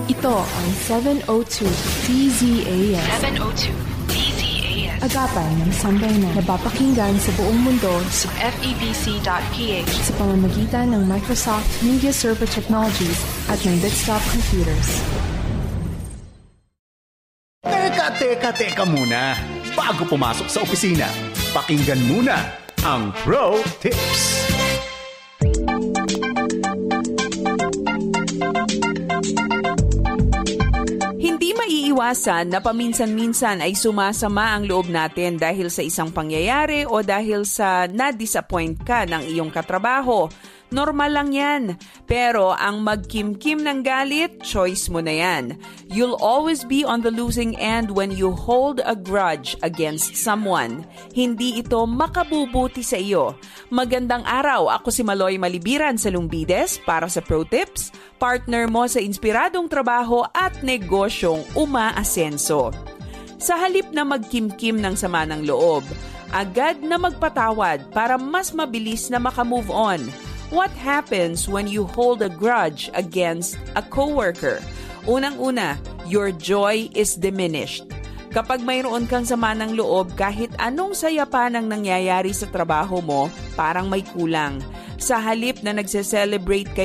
Ito ang 702 DZAS. 702 DZAS. Agapan ng sambayanan na napapakinggan sa buong mundo sa FEBC.ph sa pamamagitan ng Microsoft Media Server Technologies at ng Desktop Computers. Teka muna. Bago pumasok sa opisina, pakinggan muna ang Pro Tips. Hindi maiiwasan na paminsan-minsan ay sumasama ang loob natin dahil sa isang pangyayari o dahil sa na-disappoint ka ng iyong katrabaho. Normal lang yan. Pero ang magkimkim ng galit, choice mo na yan. You'll always be on the losing end when you hold a grudge against someone. Hindi ito makabubuti sa iyo. Magandang araw, ako si Maloy Malibiran sa Lumbides para sa Pro Tips, partner mo sa inspiradong trabaho at negosyong umaasenso. Sa halip na magkimkim ng sama ng loob, agad na magpatawad para mas mabilis na makamove on. What happens when you hold a grudge against a coworker? Unang-una, your joy is diminished. Kapag mayroon kang sama ng loob, kahit anong saya pa ng nangyayari sa trabaho mo, parang may kulang. Sa halip na nagse-celebrate kayo